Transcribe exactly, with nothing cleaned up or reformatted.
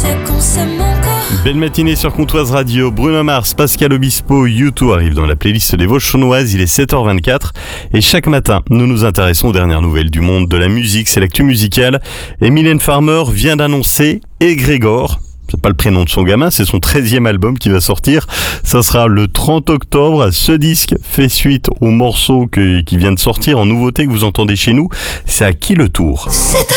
c'est qu'on s'aime encore. Belle matinée sur Comtoise Radio. Bruno Mars, Pascal Obispo, U deux arrivent dans la playlist des Vosges-Chaunoises. Il est sept heures vingt-quatre et chaque matin, nous nous intéressons aux dernières nouvelles du monde de la musique. C'est l'actu musicale. Et Mylène Farmer vient d'annoncer Égrégore. C'est pas le prénom de son gamin, c'est son treizième album qui va sortir. Ça sera le trente octobre. Ce disque fait suite au morceau que, qui vient de sortir en nouveauté que vous entendez chez nous. C'est À qui le tour? C'est